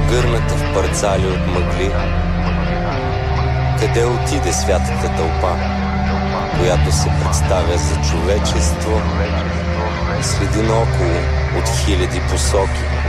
Прегърната в парцали от мъгли, къде отиде святата тълпа, която се представя за човечество, следи наоколо от хиляди посоки.